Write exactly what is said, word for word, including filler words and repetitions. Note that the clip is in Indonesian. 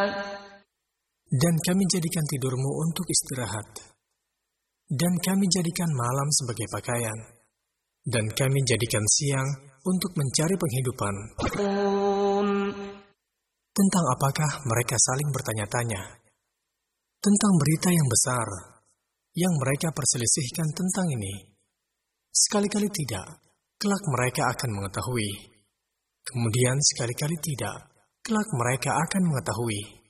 Dan kami jadikan tidurmu untuk istirahat. Dan kami jadikan malam sebagai pakaian. Dan kami jadikan siang untuk mencari penghidupan. Tentang apakah mereka saling bertanya-tanya? Tentang berita yang besar yang mereka perselisihkan tentang ini. Sekali-kali tidak, kelak mereka akan mengetahui. Kemudian sekali-kali tidak, kelak mereka akan mengetahui.